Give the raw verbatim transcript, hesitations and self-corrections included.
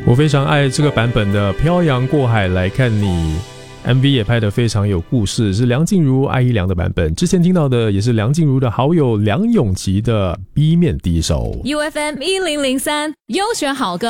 我非常爱这个版本的《漂洋过海来看你》， M V 也拍得非常有故事，是梁静茹、艾怡良的版本。之前听到的也是梁静茹的好友梁咏琪的 B 面第一首。 U F M 一零零三优选好歌。